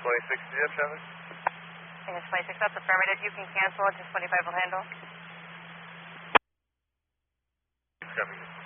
26, do you have traffic? Angus 26, that's affirmative. You can cancel it, just 25 will handle. Copy.